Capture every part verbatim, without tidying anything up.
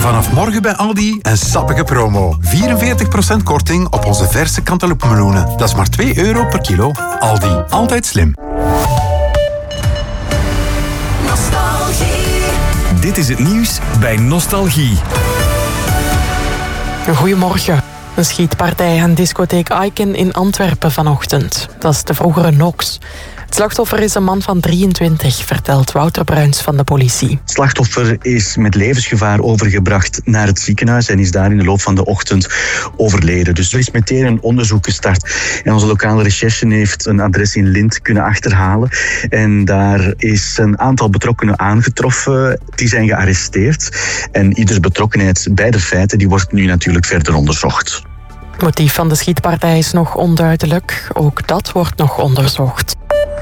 Vanaf morgen bij Aldi een sappige promo. vierenveertig procent korting op onze verse cantaloupemeloenen. Dat is maar twee euro per kilo. Aldi, altijd slim. Dit is het nieuws bij Nostalgie. Goedemorgen. Een schietpartij aan discotheek Icon in Antwerpen vanochtend. Dat is de vroegere Nox. Het slachtoffer is een man van drieëntwintig, vertelt Wouter Bruins van de politie. Het slachtoffer is met levensgevaar overgebracht naar het ziekenhuis en is daar in de loop van de ochtend overleden. Dus er is meteen een onderzoek gestart. En onze lokale recherche heeft een adres in Lint kunnen achterhalen. En daar is een aantal betrokkenen aangetroffen. Die zijn gearresteerd. En ieders betrokkenheid bij de feiten die wordt nu natuurlijk verder onderzocht. Het motief van de schietpartij is nog onduidelijk. Ook dat wordt nog onderzocht.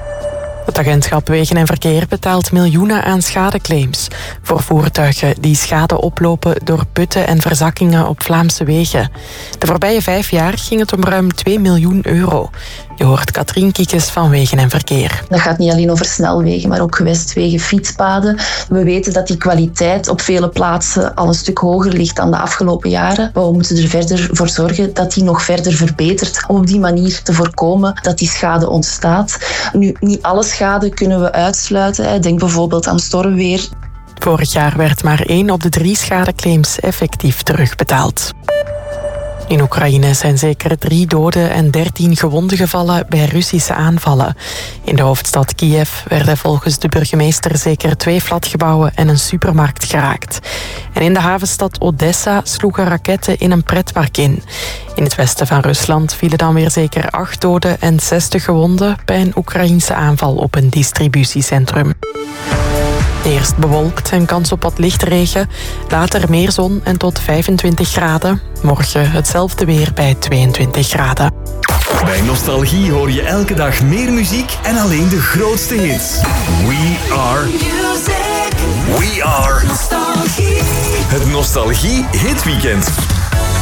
Het agentschap Wegen en Verkeer betaalt miljoenen aan schadeclaims voor voertuigen die schade oplopen door putten en verzakkingen op Vlaamse wegen. De voorbije vijf jaar ging het om ruim twee miljoen euro. Je hoort Katrien Kiekes van Wegen en Verkeer. Dat gaat niet alleen over snelwegen, maar ook gewestwegen, fietspaden. We weten dat die kwaliteit op vele plaatsen al een stuk hoger ligt dan de afgelopen jaren. Maar we moeten er verder voor zorgen dat die nog verder verbetert, om op die manier te voorkomen dat die schade ontstaat. Nu, niet alle schade kunnen we uitsluiten. Denk bijvoorbeeld aan stormweer. Vorig jaar werd maar één op de drie schadeclaims effectief terugbetaald. In Oekraïne zijn zeker drie doden en dertien gewonden gevallen bij Russische aanvallen. In de hoofdstad Kiev werden volgens de burgemeester zeker twee flatgebouwen en een supermarkt geraakt. En in de havenstad Odessa sloegen raketten in een pretpark in. In het westen van Rusland vielen dan weer zeker acht doden en zestig gewonden bij een Oekraïense aanval op een distributiecentrum. Eerst bewolkt en kans op wat lichtregen. Later meer zon en tot vijfentwintig graden. Morgen hetzelfde weer bij tweeëntwintig graden. Bij Nostalgie hoor je elke dag meer muziek en alleen de grootste hits. We are music. We are Nostalgie. Het Nostalgie Hitweekend.